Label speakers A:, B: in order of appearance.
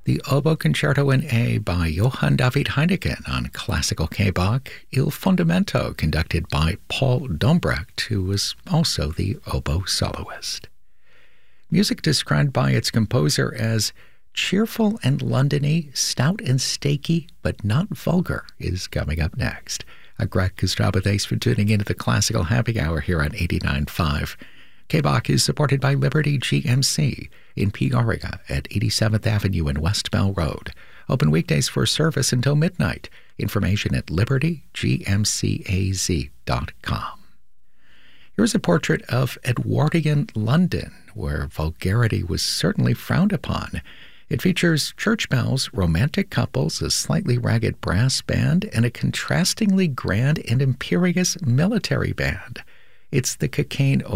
A: the Oboe Concerto in A by Johann David Heineken on classical K-Bach, Il Fondamento, conducted by Paul Dombrecht, who was also the oboe soloist. Music described by its composer as cheerful and Londony, stout and stakey, but not vulgar, is coming up next. Greg Kostraba, thanks for tuning into the Classical Happy Hour here on 89.5. K-Bach is supported by Liberty GMC in Peoria at 87th Avenue and West Bell Road. Open weekdays for service until midnight. Information at libertygmcaz.com. Here's a portrait of Edwardian London, where vulgarity was certainly frowned upon. It features church bells, romantic couples, a slightly ragged brass band, and a contrastingly grand and imperious military band. It's the Cockaigne